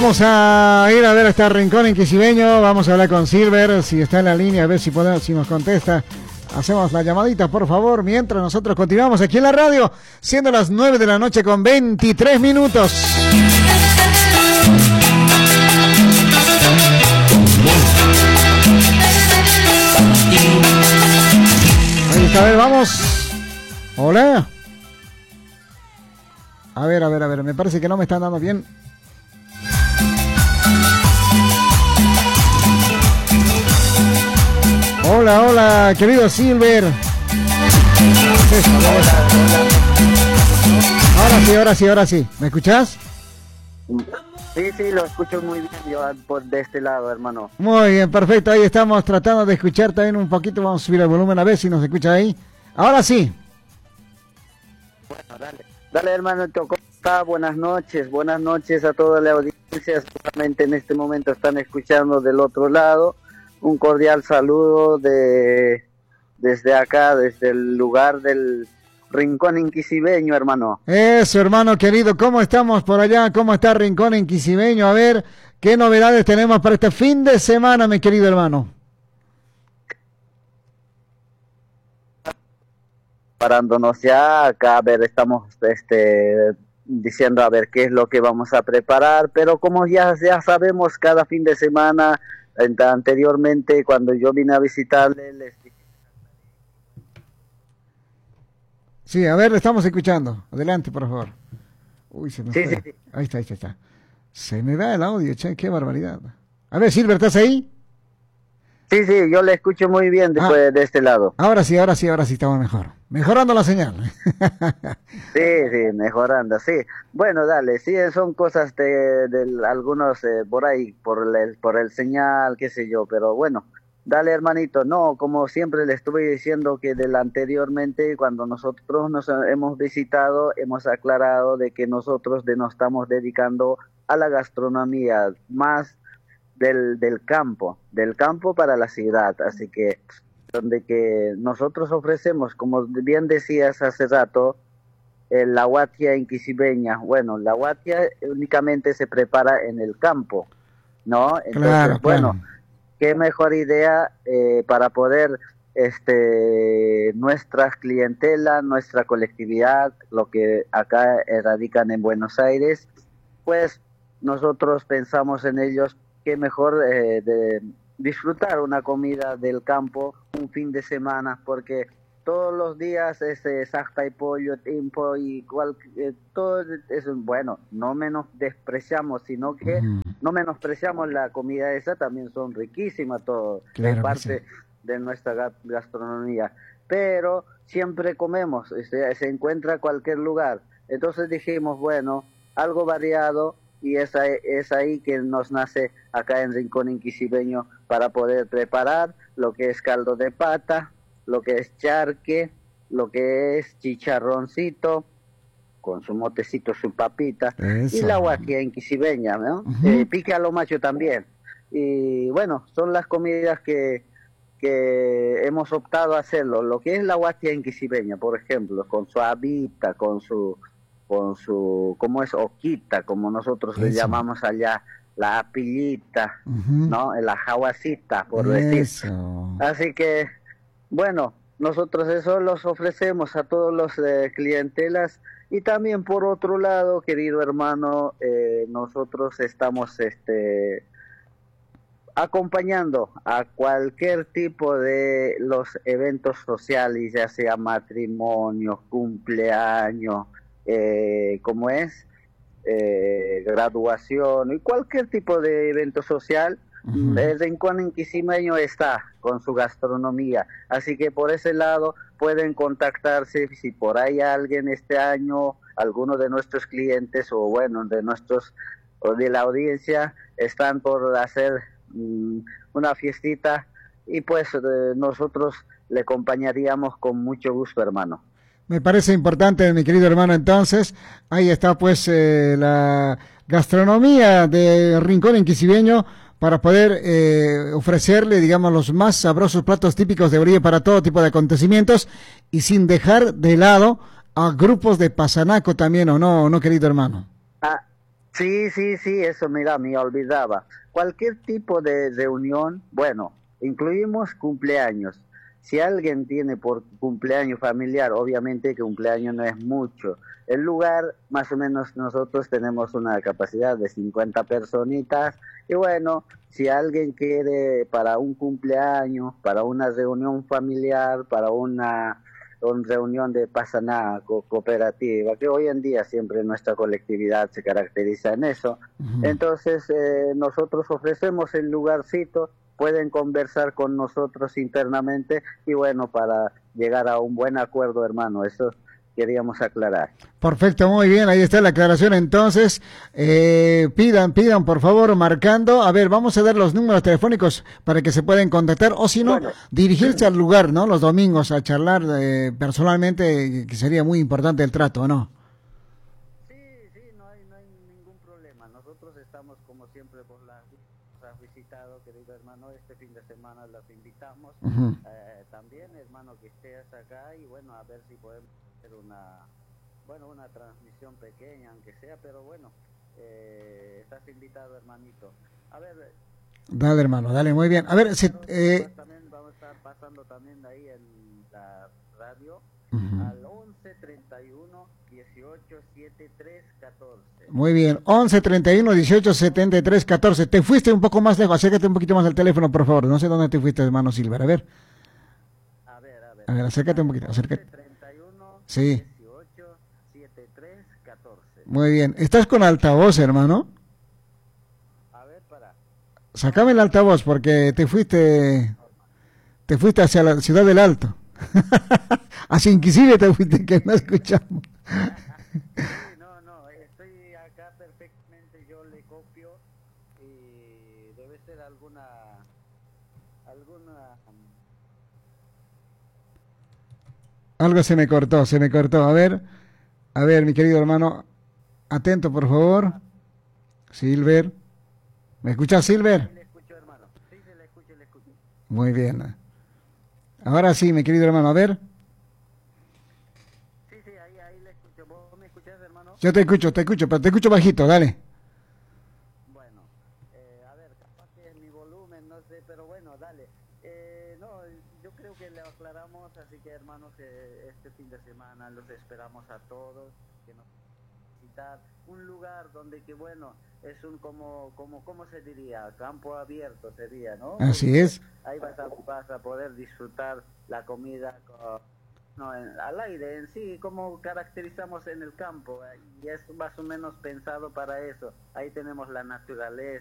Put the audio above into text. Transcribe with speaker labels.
Speaker 1: Vamos a ir a ver este rincón inquisibeño. Vamos a hablar con Silver, si está en la línea, a ver si podemos, si nos contesta. Hacemos la llamadita, por favor, mientras nosotros continuamos aquí en la radio, siendo las 9 de la noche con 23 minutos. Ahí está, a ver, vamos. Hola. A ver, me parece que no me están dando bien. Hola, querido Silver. Ahora sí. ¿Me escuchás?
Speaker 2: Sí, lo escucho muy bien yo de este lado, hermano.
Speaker 1: Muy bien, perfecto. Ahí estamos tratando de escuchar también un poquito. Vamos a subir el volumen a ver si nos escucha ahí. Ahora sí.
Speaker 2: Bueno, dale hermano, ¿cómo está? Buenas noches a toda la audiencia. Seguramente en este momento están escuchando del otro lado. Un cordial saludo desde acá, desde el lugar del Rincón Inquisibeño, hermano.
Speaker 1: Eso, hermano querido, ¿cómo estamos por allá? ¿Cómo está Rincón Inquisibeño? A ver, ¿qué novedades tenemos para este fin de semana, mi querido hermano?
Speaker 2: Parándonos ya acá, a ver, estamos diciendo a ver qué es lo que vamos a preparar, pero como ya sabemos, cada fin de semana, anteriormente cuando yo vine a visitarle, les dije...
Speaker 1: Sí, a ver, le estamos escuchando. Adelante, por favor. Uy, se me fue.
Speaker 2: Sí.
Speaker 1: Ahí está. Se me va el audio, che, qué barbaridad. A ver, Silver, ¿estás ahí?
Speaker 2: Sí, yo le escucho muy bien después de este lado.
Speaker 1: Ahora sí estamos mejor. Mejorando la señal.
Speaker 2: Sí, mejorando, sí. Bueno, dale, sí, son cosas de algunos por ahí, por el señal, qué sé yo, pero bueno, dale hermanito. No, como siempre le estuve diciendo que anteriormente, cuando nosotros nos hemos visitado, hemos aclarado de que nosotros nos estamos dedicando a la gastronomía, más del campo para la ciudad, así que donde que nosotros ofrecemos, como bien decías hace rato, la guatia inquisibeña. Bueno, la guatia únicamente se prepara en el campo, ¿no? Entonces, bueno, qué mejor idea para poder nuestra clientela, nuestra colectividad, lo que acá radican en Buenos Aires, pues nosotros pensamos en ellos, qué mejor de disfrutar una comida del campo un fin de semana, porque todos los días sajta y pollo, timpo y todo eso, bueno, no menospreciamos, sino que no menospreciamos la comida esa, también son riquísimas todo,
Speaker 1: claro,
Speaker 2: es parte de nuestra gastronomía, pero siempre comemos, se encuentra cualquier lugar, entonces dijimos, bueno, algo variado, y es ahí que nos nace acá en Rincón Inquisibeño para poder preparar lo que es caldo de pata, lo que es charque, lo que es chicharroncito, con su motecito, su papita, eso. Y la guatia inquisibeña, ¿no? Pique a lo macho también. Y bueno, son las comidas que hemos optado a hacerlo. Lo que es la guatia inquisibeña, por ejemplo, con su habita, con su, ¿cómo es? Oquita, como nosotros le llamamos allá, la apillita, ¿no? La jaguacita, por decir. Así que, bueno, nosotros eso los ofrecemos a todos los clientelas, y también por otro lado, querido hermano, nosotros estamos acompañando a cualquier tipo de los eventos sociales, ya sea matrimonio, cumpleaños, como es graduación y cualquier tipo de evento social. El Rincón Inquisibeño está con su gastronomía, así que por ese lado pueden contactarse si por ahí alguien este año, alguno de nuestros clientes o bueno, de la audiencia están por hacer una fiestita, y pues nosotros le acompañaríamos con mucho gusto, hermano.
Speaker 1: Me parece importante, mi querido hermano. Entonces, ahí está pues la gastronomía de Rincón Inquisibeño para poder ofrecerle, digamos, los más sabrosos platos típicos de Bolivia para todo tipo de acontecimientos, y sin dejar de lado a grupos de pasanaco también, ¿o no, querido hermano?
Speaker 2: Sí, sí, sí, eso, mira, me olvidaba. Cualquier tipo de reunión, bueno, incluimos cumpleaños. Si alguien tiene por cumpleaños familiar, obviamente que cumpleaños no es mucho. El lugar, más o menos nosotros tenemos una capacidad de 50 personitas. Y bueno, si alguien quiere para un cumpleaños, para una reunión familiar, para una reunión de Pasaná cooperativa, que hoy en día siempre nuestra colectividad se caracteriza en eso.
Speaker 1: Ujú.
Speaker 2: Entonces, nosotros ofrecemos el lugarcito, pueden conversar con nosotros internamente y bueno, para llegar a un buen acuerdo, hermano, eso queríamos aclarar.
Speaker 1: Perfecto, muy bien, ahí está la aclaración. Entonces, pidan por favor marcando. A ver, vamos a dar los números telefónicos para que se puedan contactar o si no,
Speaker 2: Bueno,
Speaker 1: dirigirse al lugar, ¿no? Los domingos a charlar personalmente, que sería muy importante el trato, ¿no?
Speaker 2: sí, sí, no hay ningún problema. Nosotros estamos como siempre por nos has visitado, querido hermano, este fin de semana los invitamos.
Speaker 1: Ujú.
Speaker 2: También, hermano, que estés acá y bueno, a ver si podemos hacer una transmisión pequeña, aunque sea, pero bueno, estás invitado, hermanito. A ver,
Speaker 1: Dale, hermano, dale, muy bien. A ver,
Speaker 2: números, también vamos a estar pasando también ahí en la radio
Speaker 1: ujú.
Speaker 2: al 11 31 18 73 14.
Speaker 1: Muy bien, 11 31 18 73 14. Te fuiste un poco más lejos, acércate un poquito más al teléfono, por favor. No sé dónde te fuiste, hermano Silver.
Speaker 2: A
Speaker 1: A
Speaker 2: ver,
Speaker 1: ver, acércate un
Speaker 2: dale,
Speaker 1: poquito,
Speaker 2: 11
Speaker 1: acércate.
Speaker 2: 31
Speaker 1: Sí,
Speaker 2: 18 73 14.
Speaker 1: muy bien. ¿Estás con altavoz, hermano?
Speaker 2: A ver, para. No,
Speaker 1: Sácame el
Speaker 2: no, no,
Speaker 1: altavoz porque te fuiste hacia la ciudad del Alto. Hacia Inquisible te fuiste, que no escuchamos.
Speaker 2: sí, no, no, estoy acá perfectamente, yo le copio y debe ser alguna,
Speaker 1: Algo se me cortó, se me cortó. A ver, mi querido hermano, atento, por favor. Silver. ¿Me escuchas, Silver?
Speaker 2: ahí le escucho, hermano. Sí, se le escucho, le escucho.
Speaker 1: Muy bien. Ahora sí, mi querido hermano, a ver.
Speaker 2: Sí, sí, ahí le escucho. ¿Vos me escuchás, hermano?
Speaker 1: Yo te escucho, pero te escucho bajito, dale.
Speaker 2: Bueno, a ver, capaz que es mi volumen, no sé, pero bueno, dale. No, yo creo que le aclaramos, así que hermanos, este fin de semana los esperamos a todos, que nos visitar un lugar donde que bueno, es un ¿cómo se diría? Campo abierto sería, ¿no?
Speaker 1: Así
Speaker 2: Porque
Speaker 1: es.
Speaker 2: ahí vas a poder disfrutar la comida no, al aire en sí, como caracterizamos en el campo, y es más o menos pensado para eso. Ahí tenemos la naturaleza